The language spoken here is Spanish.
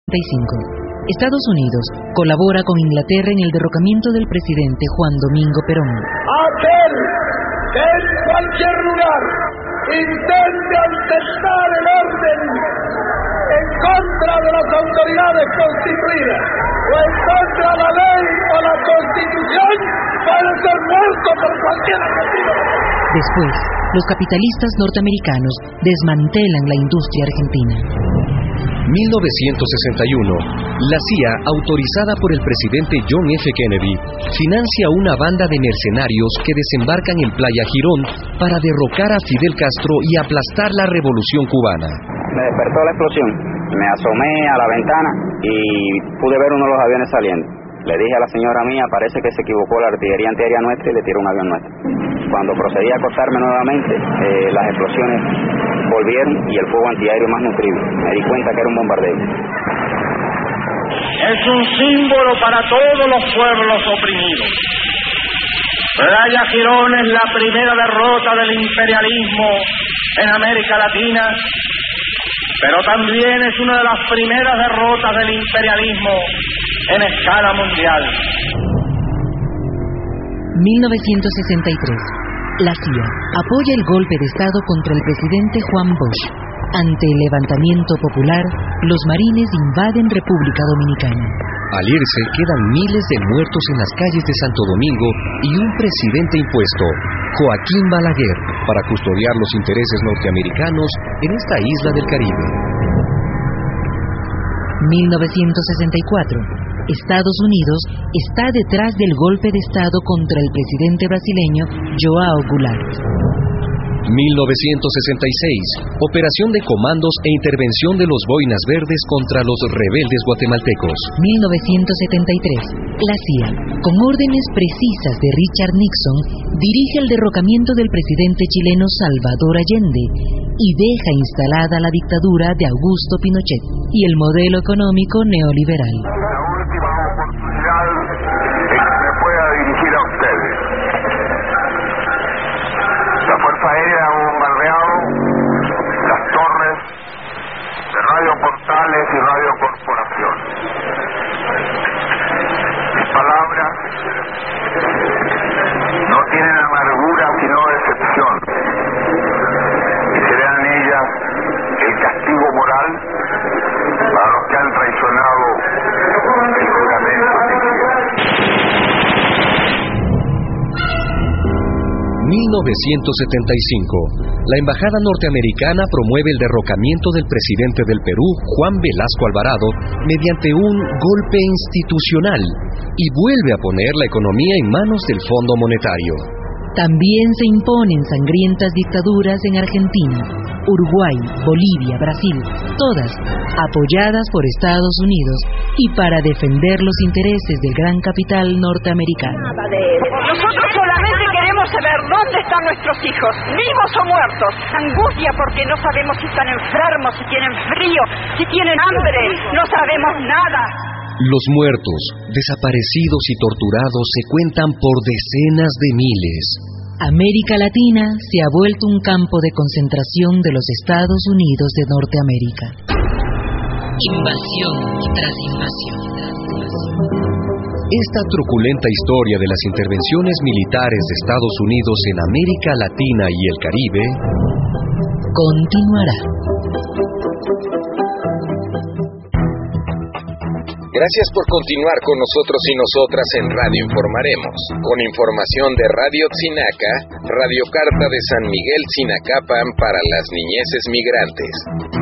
Estados Unidos colabora con Inglaterra en el derrocamiento del presidente Juan Domingo Perón. Aquel que en cualquier lugar intente alterar el orden en contra de las autoridades constituidas o en contra de la ley o la Constitución puede ser muerto por cualquier motivo. Después, los capitalistas norteamericanos desmantelan la industria argentina. 1961, la CIA, autorizada por el presidente John F. Kennedy, financia una banda de mercenarios que desembarcan en Playa Girón para derrocar a Fidel Castro y aplastar la revolución cubana. Me despertó la explosión, me asomé a la ventana y pude ver uno de los aviones saliendo. Le dije a la señora mía, parece que se equivocó la artillería antiaérea nuestra y le tiró un avión nuestro. Cuando procedí a acostarme nuevamente, las explosiones volvieron y el fuego antiaéreo más nutrido. Me di cuenta que era un bombardeo. Es un símbolo para todos los pueblos oprimidos. Playa Girón es la primera derrota del imperialismo en América Latina, pero también es una de las primeras derrotas del imperialismo en escala mundial. 1963. La CIA apoya el golpe de Estado contra el presidente Juan Bosch. Ante el levantamiento popular, los marines invaden República Dominicana. Al irse, quedan miles de muertos en las calles de Santo Domingo y un presidente impuesto, Joaquín Balaguer, para custodiar los intereses norteamericanos en esta isla del Caribe. 1964. Estados Unidos está detrás del golpe de Estado contra el presidente brasileño João Goulart. 1966. Operación de comandos e intervención de los Boinas Verdes contra los rebeldes guatemaltecos. 1973. La CIA, con órdenes precisas de Richard Nixon, dirige el derrocamiento del presidente chileno Salvador Allende y deja instalada la dictadura de Augusto Pinochet y el modelo económico neoliberal. La última oportunidad en que me pueda dirigir a ustedes. La Fuerza Aérea ha bombardeado las torres de Radio Portales y Radio Corporación. Mis palabras no tienen amargura sino decepción, y serán ellas el castigo moral para los que han traicionado el juramento de Dios. 1975. La embajada norteamericana promueve el derrocamiento del presidente del Perú, Juan Velasco Alvarado, mediante un golpe institucional y vuelve a poner la economía en manos del Fondo Monetario. También se imponen sangrientas dictaduras en Argentina, Uruguay, Bolivia, Brasil, todas apoyadas por Estados Unidos y para defender los intereses del gran capital norteamericano. Nosotros solamente queremos saber dónde están nuestros hijos, vivos o muertos. Angustia porque no sabemos si están enfermos, si tienen frío, si tienen hambre, no sabemos nada. Los muertos, desaparecidos y torturados se cuentan por decenas de miles. América Latina se ha vuelto un campo de concentración de los Estados Unidos de Norteamérica. Invasión tras invasión. Esta truculenta historia de las intervenciones militares de Estados Unidos en América Latina y el Caribe continuará. Gracias por continuar con nosotros y nosotras en Radio Informaremos, con información de Radio Tzinaca, Radio Carta de San Miguel Tzinacapan para las niñeces migrantes.